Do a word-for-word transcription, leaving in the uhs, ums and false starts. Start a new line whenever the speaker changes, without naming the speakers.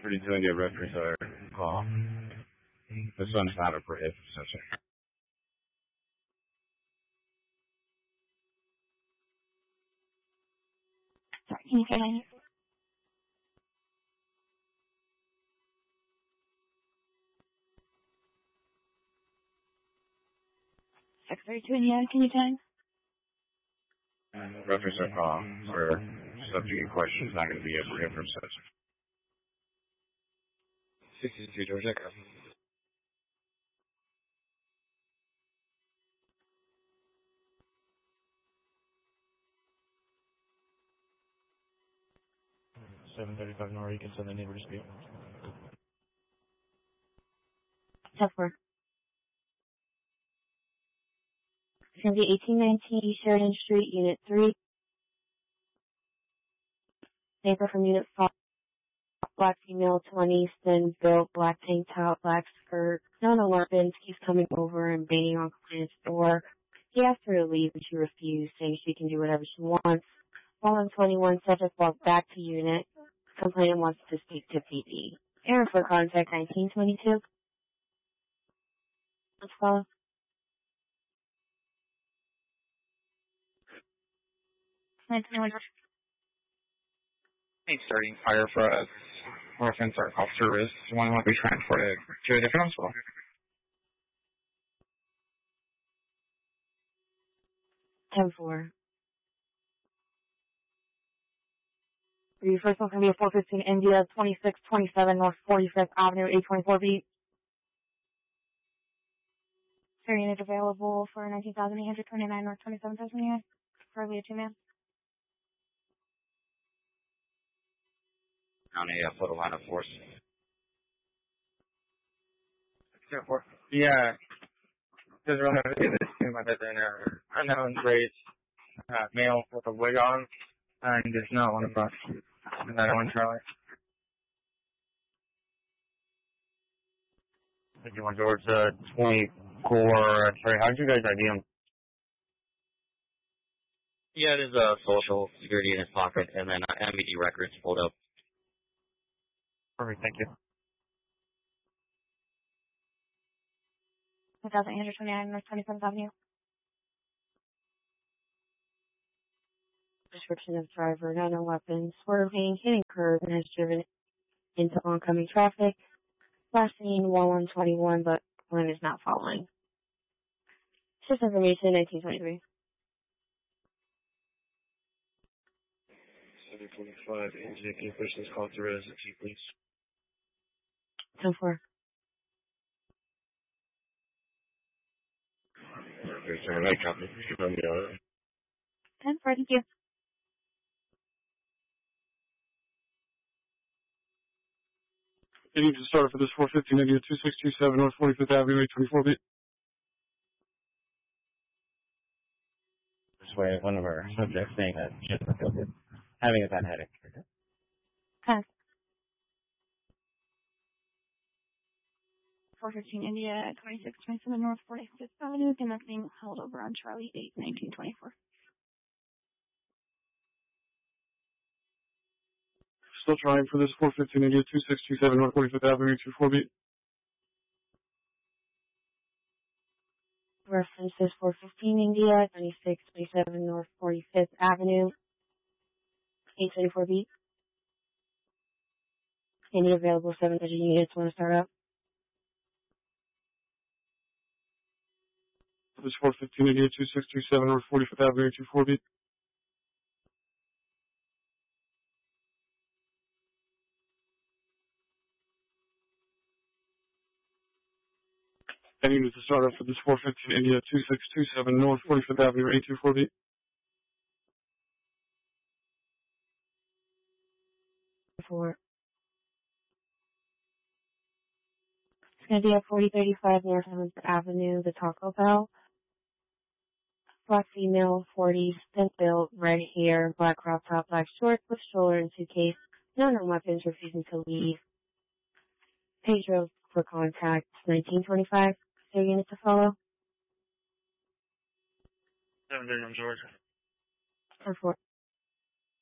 thirty-two India reference or call. This one's not a prohibited subject.
Sorry, can you say my name? six thirty-two India, can you tell?
Reference or call for subject in question is not going to be a prohibited subject. sixty-two Georgia. seven thirty-five Nora, you can send the neighbor dispute.
Tough work. It's going to be eighteen nineteen East Sheridan Street, Unit three. Neighbor from Unit five. Black female, twenties, thin built, black tank top, black skirt. No, no weapons. Keeps coming over and banging on client's door. He asked her to leave, but she refused, saying she can do whatever she wants. While on twenty-one, subject walked back to unit. Complainant wants to speak to P D. Error for contact nineteen twenty-two. Let's follow.
Hey, starting fire for us. Reference our call service. One will be transported to a different hospital.
ten four. The first one can be a four fifteen India, twenty-six twenty-seven North forty-fifth Avenue, eight twenty-four B. Sir, unit available for nineteen thousand eight hundred twenty-nine North twenty-seven thousand units. Preferably a two-man.
County uh, photo line of force.
Yeah. There's really no idea this too much in there. Unknown race, uh, male with a wig on, and there's not one above. Another one, Charlie.
fifty-one George, uh, twenty-four. Sorry, how did you guys I D him? Yeah, there's a social security in his pocket, and then uh, M V D records pulled up.
Perfect, thank you.
one thousand eight hundred twenty-nine North twenty-seventh Avenue. Description of driver, no no weapons, swerving, hitting curb, and has driven into oncoming traffic. Last seen one one twenty-one, but one is not following. Shift information nineteen twenty-three.
seven forty-five, any questions called to residency, please.
ten four.
Okay, sir, I copy. Confirm the order.
ten four, thank you.
You need to start for this four fifteen India two six two seven North forty-fifth Avenue, eight twenty-four B.
This way, one of our subjects saying that she has having a bad headache.
Huh. four fifteen India, twenty-six twenty-seven North forty-fifth Avenue, connecting held over on Charlie eight nineteen twenty-four.
Still trying for this four fifteen India two six two seven North forty-fifth Avenue, two four B.
Reference is four fifteen India, twenty-six twenty-seven North forty-fifth Avenue, eight twenty-four B. Any available seven digit units want to start up?
This four fifteen India two six two seven North forty-fifth Avenue, two four B. Any units to start up for this four fifteen India two six two seven North forty-fifth Avenue, eight two four B.
For it's going to be at forty thirty-five North seventh Avenue, the Taco Bell. Black female, forties, thin built, red hair, black crop top, black shorts with stroller and suitcase. No known weapons, refusing to leave. Pedro for contact, nineteen twenty-five. Is there a unit to follow?
seven thirty-one Georgia.
ten four.